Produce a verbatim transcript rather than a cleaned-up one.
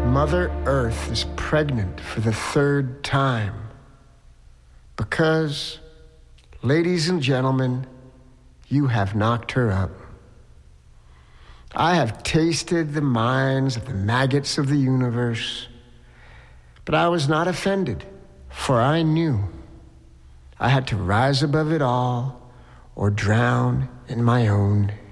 Mother Earth is pregnant for the third time. Because, ladies and gentlemen, you have knocked her up. I have tasted the minds of the maggots of the universe, but I was not offended, for I knew I had to rise above it all or drown in my own